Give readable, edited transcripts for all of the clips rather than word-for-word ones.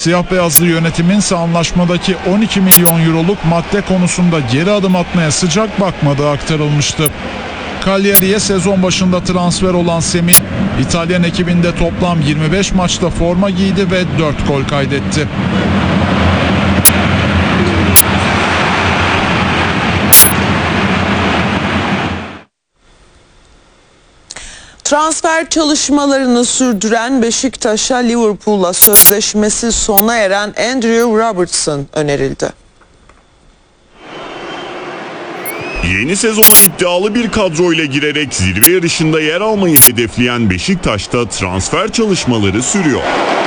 Siyah beyazlı yönetimin ise anlaşmadaki 12 milyon euroluk madde konusunda geri adım atmaya sıcak bakmadığı aktarılmıştı. Cagliari'ye sezon başında transfer olan Semih, İtalyan ekibinde toplam 25 maçta forma giydi ve 4 gol kaydetti. Transfer çalışmalarını sürdüren Beşiktaş'a Liverpool'la sözleşmesi sona eren Andrew Robertson önerildi. Yeni sezona iddialı bir kadroyla girerek zirve yarışında yer almayı hedefleyen Beşiktaş'ta transfer çalışmaları sürüyor.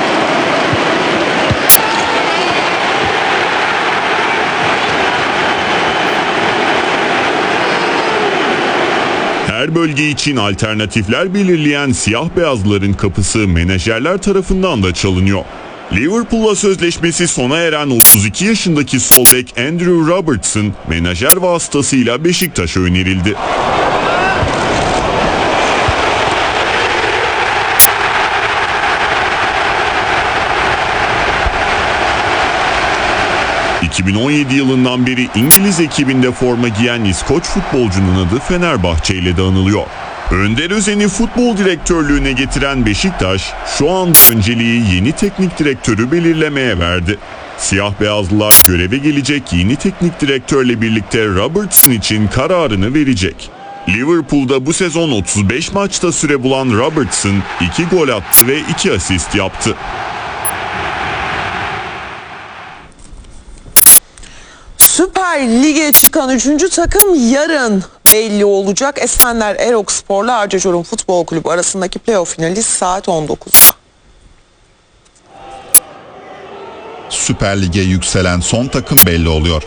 Her bölge için alternatifler belirleyen siyah beyazların kapısı menajerler tarafından da çalınıyor. Liverpool'la sözleşmesi sona eren 32 yaşındaki sol bek Andrew Robertson menajer vasıtasıyla Beşiktaş'a önerildi. ...2017 yılından beri İngiliz ekibinde forma giyen İskoç futbolcunun adı Fenerbahçe ile de anılıyor. Önder Özen'i futbol direktörlüğüne getiren Beşiktaş, şu an önceliği yeni teknik direktörü belirlemeye verdi. Siyah beyazlılar göreve gelecek yeni teknik direktörle birlikte Robertson için kararını verecek. Liverpool'da bu sezon 35 maçta süre bulan Robertson 2 gol attı ve 2 asist yaptı. Süper Lig'e çıkan 3. takım yarın belli olacak. Esenler Erokspor'la Arcaçorum Futbol Kulübü arasındaki playoff finali saat 19'da. Süper Lig'e yükselen son takım belli oluyor.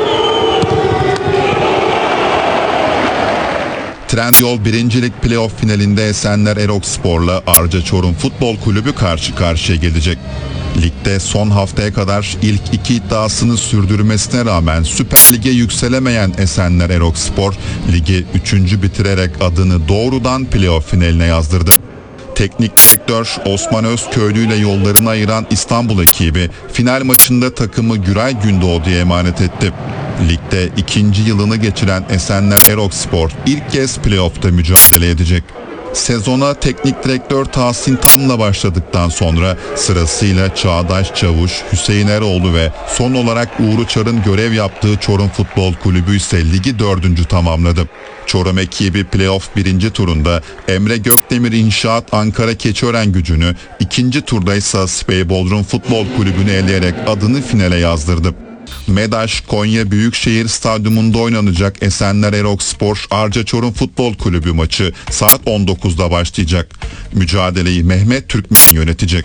Trendyol 1. Lig playoff finalinde Esenler Erokspor'la Arcaçorum Futbol Kulübü karşı karşıya gelecek. Ligde son haftaya kadar ilk 2 iddiasını sürdürmesine rağmen Süper Lig'e yükselemeyen Esenler Erokspor, ligi 3. bitirerek adını doğrudan playoff finaline yazdırdı. Teknik direktör Osman Özköylü ile yollarını ayıran İstanbul ekibi final maçında takımı Güray Gündoğdu'ya emanet etti. Ligde 2. yılını geçiren Esenler Erokspor ilk kez playoff'ta mücadele edecek. Sezona teknik direktör Tahsin Tan'la başladıktan sonra sırasıyla Çağdaş Çavuş, Hüseyin Eroğlu ve son olarak Uğur Uçar'ın görev yaptığı Çorum Futbol Kulübü ise ligi 4. tamamladı. Çorum ekibi playoff 1. turunda Emre Gökdemir İnşaat Ankara Keçiören Gücü'nü, 2. turda ise Spey Bodrum Futbol Kulübü'nü eleyerek adını finale yazdırdı. MEDAŞ Konya Büyükşehir Stadyumunda oynanacak Esenler Erokspor Arcaçorum Futbol Kulübü maçı saat 19'da başlayacak. Mücadeleyi Mehmet Türkmen yönetecek.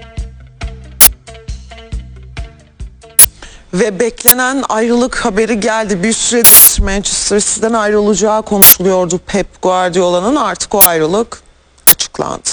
Ve beklenen ayrılık haberi geldi. Bir süredir Manchester City'den ayrılacağı konuşuluyordu Pep Guardiola'nın. Artık o ayrılık açıklandı.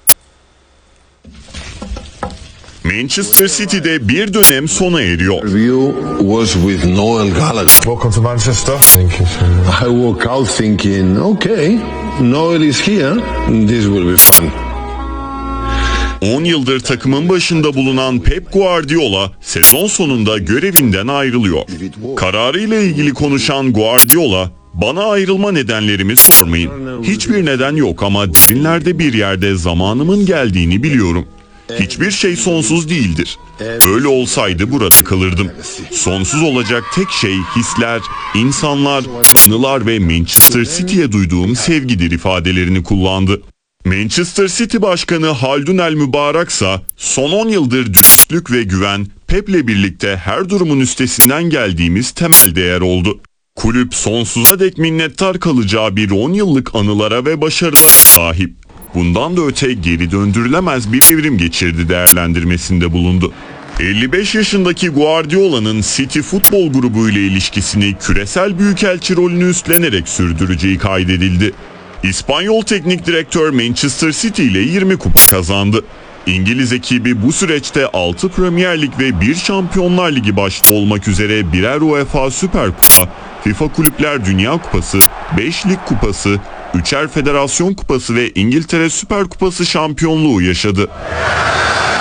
Manchester City'de bir dönem sona eriyor. Was with Noel Gallagher. Welcome to Manchester. Thank you so much. I woke out thinking, okay, Noel is here. This will be fun. 10 yıldır takımın başında bulunan Pep Guardiola sezon sonunda görevinden ayrılıyor. Kararıyla ilgili konuşan Guardiola, "Bana ayrılma nedenlerimi sormayın. Hiçbir neden yok ama derinlerde bir yerde zamanımın geldiğini biliyorum. Hiçbir şey sonsuz değildir. Öyle olsaydı burada kalırdım. Sonsuz olacak tek şey hisler, insanlar, anılar ve Manchester City'ye duyduğum sevgidir" ifadelerini kullandı. Manchester City Başkanı Haldun El Mübarek ise son 10 yıldır dürüstlük ve güven Pep'le birlikte her durumun üstesinden geldiğimiz temel değer oldu. Kulüp sonsuza dek minnettar kalacağı bir 10 yıllık anılara ve başarılara sahip. Bundan da öte geri döndürülemez bir evrim geçirdi değerlendirmesinde bulundu. 55 yaşındaki Guardiola'nın City Futbol Grubu ile ilişkisini küresel büyükelçi rolünü üstlenerek sürdüreceği kaydedildi. İspanyol teknik direktör Manchester City ile 20 kupa kazandı. İngiliz ekibi bu süreçte 6 Premier Lig ve 1 Şampiyonlar Ligi başta olmak üzere birer UEFA Süper Kupa, FIFA Kulüpler Dünya Kupası, 5 Lig Kupası, 3'er Federasyon Kupası ve İngiltere Süper Kupası şampiyonluğu yaşadı.